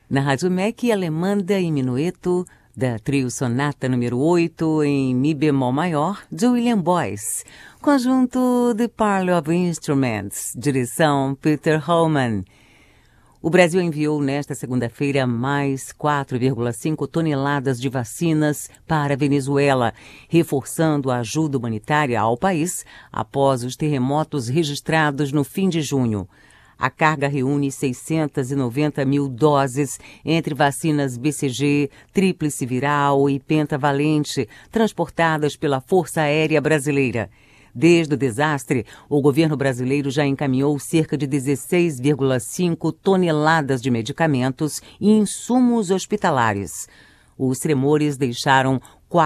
Na Rádio MEC, Alemanda em Minueto, da trio Sonata número 8 em Mi bemol maior, de William Boyce. Conjunto The Parlor of Instruments, direção Peter Holman. O Brasil enviou nesta segunda-feira mais 4,5 toneladas de vacinas para a Venezuela, reforçando a ajuda humanitária ao país após os terremotos registrados no fim de junho. A carga reúne 690 mil doses entre vacinas BCG, tríplice viral e pentavalente, transportadas pela Força Aérea Brasileira. Desde o desastre, o governo brasileiro já encaminhou cerca de 16,5 toneladas de medicamentos e insumos hospitalares. Os tremores deixaram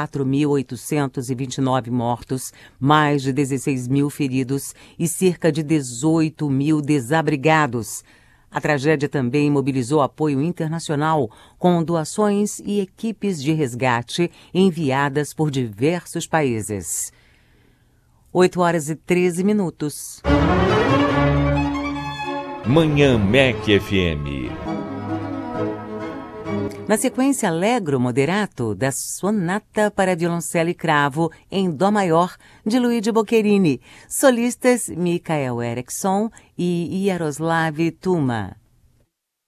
4.829 mortos, mais de 16 mil feridos e cerca de 18 mil desabrigados. A tragédia também mobilizou apoio internacional, com doações e equipes de resgate enviadas por diversos países. 8h13. Manhã MEC FM. Na sequência, Allegro Moderato, da Sonata para Violoncelo e Cravo, em Dó Maior, de Luigi Boccherini. Solistas, Michael Erickson e Yaroslav Tuma.